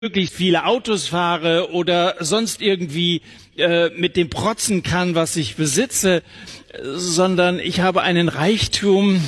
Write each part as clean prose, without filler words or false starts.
möglichst viele Autos fahre oder sonst irgendwie mit dem protzen kann, was ich besitze, sondern ich habe einen Reichtum,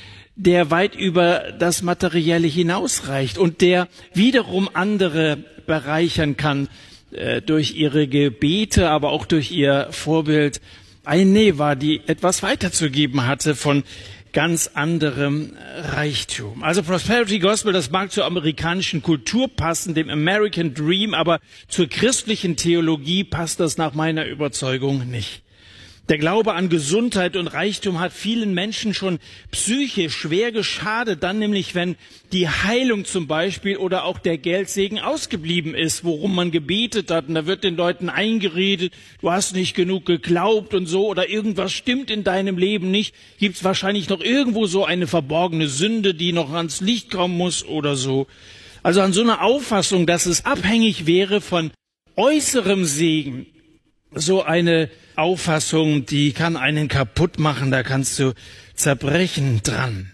der weit über das Materielle hinausreicht und der wiederum andere bereichern kann durch ihre Gebete, aber auch durch ihr Vorbild Aineva, die etwas weiterzugeben hatte von ganz anderem Reichtum. Also Prosperity Gospel, das mag zur amerikanischen Kultur passen, dem American Dream, aber zur christlichen Theologie passt das nach meiner Überzeugung nicht. Der Glaube an Gesundheit und Reichtum hat vielen Menschen schon psychisch schwer geschadet, dann nämlich, wenn die Heilung zum Beispiel oder auch der Geldsegen ausgeblieben ist, worum man gebetet hat. Und da wird den Leuten eingeredet, du hast nicht genug geglaubt und so, oder irgendwas stimmt in deinem Leben nicht. Gibt es wahrscheinlich noch irgendwo so eine verborgene Sünde, die noch ans Licht kommen muss oder so. Also an so einer Auffassung, dass es abhängig wäre von äußerem Segen, so eine Auffassung, die kann einen kaputt machen, da kannst du zerbrechen dran.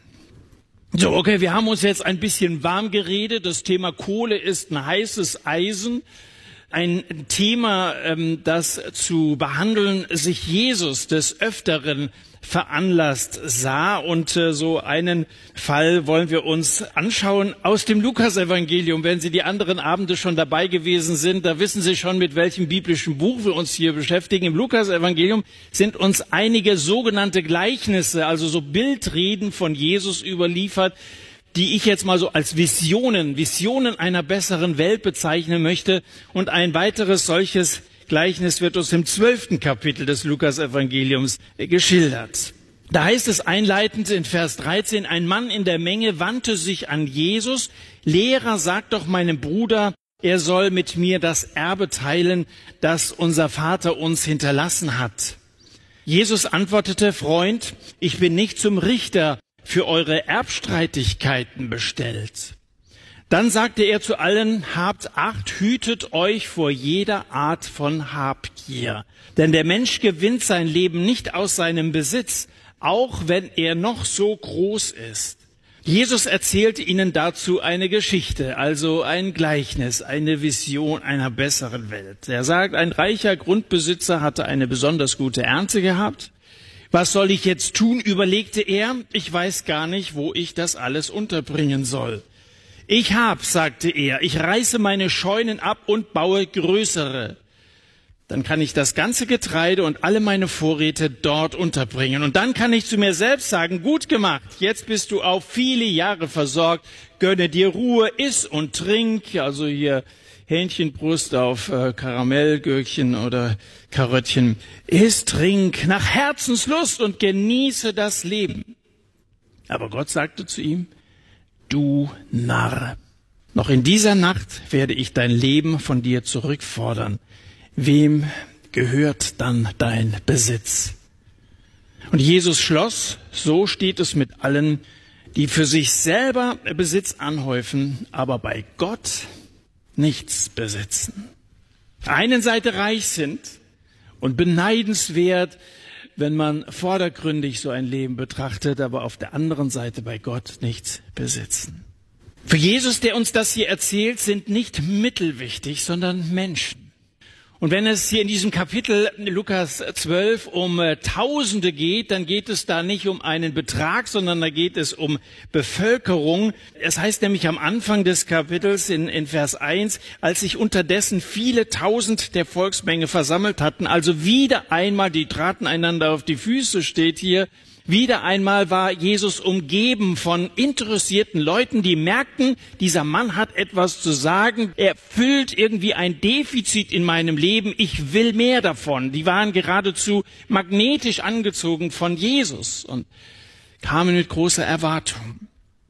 So, okay, wir haben uns jetzt ein bisschen warm geredet. Das Thema Kohle ist ein heißes Eisen. Ein Thema, das zu behandeln sich Jesus des Öfteren veranlasst sah. Und so einen Fall wollen wir uns anschauen aus dem Lukasevangelium. Wenn Sie die anderen Abende schon dabei gewesen sind, da wissen Sie schon, mit welchem biblischen Buch wir uns hier beschäftigen. Im Lukasevangelium sind uns einige sogenannte Gleichnisse, also so Bildreden von Jesus überliefert, die ich jetzt mal so als Visionen einer besseren Welt bezeichnen möchte. Und ein weiteres solches Gleichnis wird uns im 12. Kapitel des Lukasevangeliums geschildert. Da heißt es einleitend in Vers 13, ein Mann in der Menge wandte sich an Jesus, Lehrer, sag doch meinem Bruder, er soll mit mir das Erbe teilen, das unser Vater uns hinterlassen hat. Jesus antwortete, Freund, ich bin nicht zum Richter für eure Erbstreitigkeiten bestellt. Dann sagte er zu allen, habt Acht, hütet euch vor jeder Art von Habgier. Denn der Mensch gewinnt sein Leben nicht aus seinem Besitz, auch wenn er noch so groß ist. Jesus erzählte ihnen dazu eine Geschichte, also ein Gleichnis, eine Vision einer besseren Welt. Er sagt, ein reicher Grundbesitzer hatte eine besonders gute Ernte gehabt. Was soll ich jetzt tun, überlegte er. Ich weiß gar nicht, wo ich das alles unterbringen soll. Sagte er, ich reiße meine Scheunen ab und baue größere. Dann kann ich das ganze Getreide und alle meine Vorräte dort unterbringen. Und dann kann ich zu mir selbst sagen, gut gemacht, jetzt bist du auf viele Jahre versorgt, gönne dir Ruhe, iss und trink, also hier Hähnchenbrust auf Karamellgürkchen oder Karöttchen. Iss, trink nach Herzenslust und genieße das Leben. Aber Gott sagte zu ihm, du Narr, noch in dieser Nacht werde ich dein Leben von dir zurückfordern. Wem gehört dann dein Besitz? Und Jesus schloss, so steht es mit allen, die für sich selber Besitz anhäufen, aber bei Gott nichts besitzen. Auf der einen Seite reich sind und beneidenswert, wenn man vordergründig so ein Leben betrachtet, aber auf der anderen Seite bei Gott nichts besitzen. Für Jesus, der uns das hier erzählt, sind nicht Mittel wichtig, sondern Menschen. Und wenn es hier in diesem Kapitel Lukas 12 um Tausende geht, dann geht es da nicht um einen Betrag, sondern da geht es um Bevölkerung. Es heißt nämlich am Anfang des Kapitels in Vers 1, als sich unterdessen viele Tausend der Volksmenge versammelt hatten, also wieder einmal, die traten einander auf die Füße, steht hier, wieder einmal war Jesus umgeben von interessierten Leuten, die merkten, dieser Mann hat etwas zu sagen, er füllt irgendwie ein Defizit in meinem Leben, ich will mehr davon. Die waren geradezu magnetisch angezogen von Jesus und kamen mit großer Erwartung.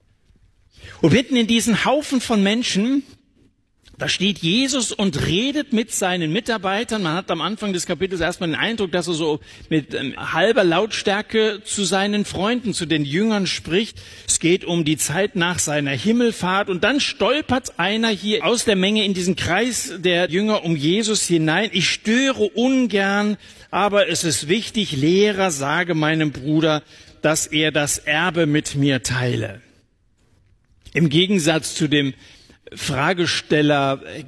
Und mitten in diesen Haufen von Menschen, da steht Jesus und redet mit seinen Mitarbeitern. Man hat am Anfang des Kapitels erstmal den Eindruck, dass er so mit halber Lautstärke zu seinen Freunden, zu den Jüngern spricht. Es geht um die Zeit nach seiner Himmelfahrt. Und dann stolpert einer hier aus der Menge in diesen Kreis der Jünger um Jesus hinein. Ich störe ungern, aber es ist wichtig, Lehrer, sage meinem Bruder, dass er das Erbe mit mir teile. Im Gegensatz zu dem Fragesteller